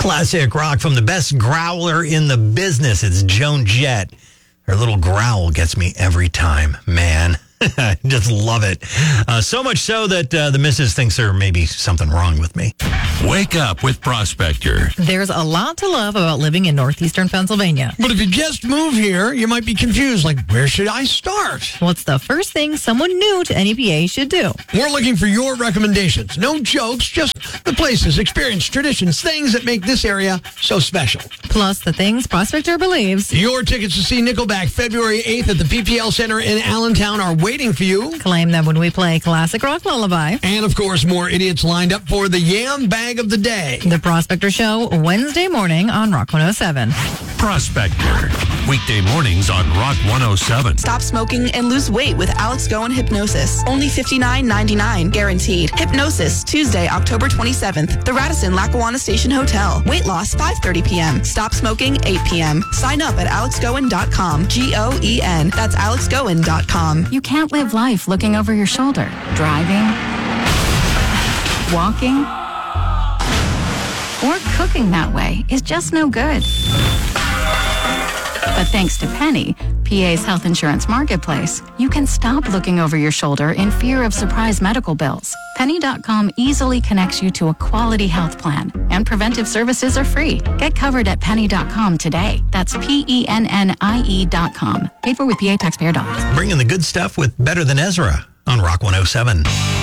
Classic rock from the best growler in the business. It's Joan Jett. Her little growl gets me every time, man. I just love it. So much so that the missus thinks there may be something wrong with me. Wake up with Prospector. There's a lot to love about living in northeastern Pennsylvania. But if you just move here, you might be confused, like, where should I start? What's the first thing someone new to NEPA should do? We're looking for your recommendations. No jokes, just the places, experience, traditions, things that make this area so special. Plus the things Prospector believes. Your tickets to see Nickelback February 8th at the PPL Center in Allentown are waiting for you. Claim them when we play Classic Rock Lullaby. And, of course, more idiots lined up for the Yam Bag of the Day. The Prospector Show, Wednesday morning on Rock 107. Prospector. Weekday mornings on Rock 107. Stop smoking and lose weight with Alex Goen Hypnosis. Only $59.99 guaranteed. Hypnosis, Tuesday, October 27th. The Radisson Lackawanna Station Hotel. Weight loss, 5:30 p.m. Stop smoking, 8 p.m. Sign up at alexgoen.com. Goen. That's alexgoen.com. You can't live life looking over your shoulder. Driving, walking, or cooking that way is just no good. But thanks to Penny, PA's health insurance marketplace, you can stop looking over your shoulder in fear of surprise medical bills. Penny.com easily connects you to a quality health plan, and preventive services are free. Get covered at Penny.com today. That's PENNIE.com. Paid for with PA taxpayer dollars. Bringing the good stuff with Better Than Ezra on Rock 107.